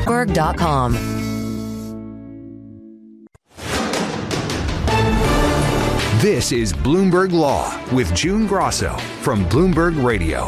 Bloomberg.com. This is Bloomberg Law with June Grosso from Bloomberg Radio.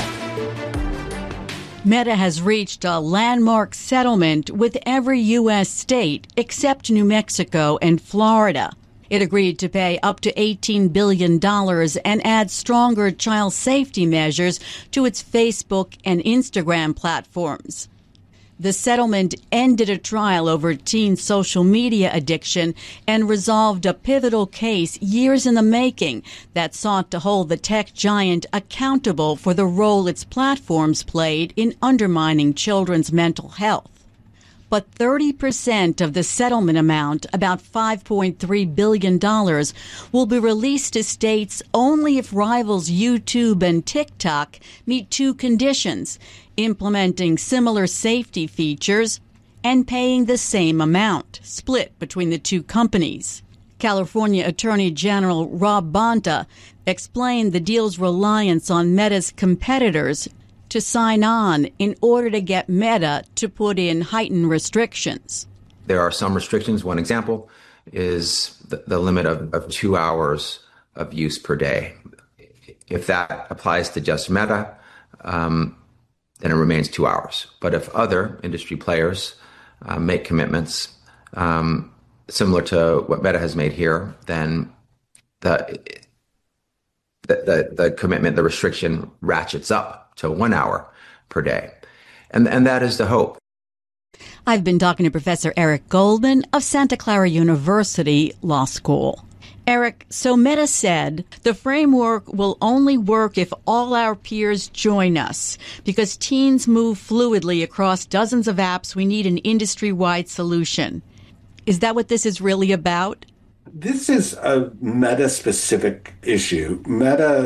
Meta has reached a landmark settlement with every U.S. state except New Mexico and Florida. It agreed to pay up to $18 billion and add stronger child safety measures to its Facebook and Instagram platforms. The settlement ended a trial over teen social media addiction and resolved a pivotal case years in the making that sought to hold the tech giant accountable for the role its platforms played in undermining children's mental health. But 30% of the settlement amount, about $5.3 billion, will be released to states only if rivals YouTube and TikTok meet two conditions: implementing similar safety features and paying the same amount, split between the two companies. California Attorney General Rob Bonta explained the deal's reliance on Meta's competitors to sign on in order to get Meta to put in heightened restrictions. There are some restrictions. One example is the limit of 2 hours of use per day. If that applies to just Meta, then it remains 2 hours. But if other industry players make commitments similar to what Meta has made here, then the commitment, the restriction ratchets up to 1 hour per day. And that is the hope. I've been talking to Professor Eric Goldman of Santa Clara University Law School. Eric, so Meta said the framework will only work if all our peers join us. Because teens move fluidly across dozens of apps, we need an industry-wide solution. Is that what this is really about? This is a Meta-specific issue. Meta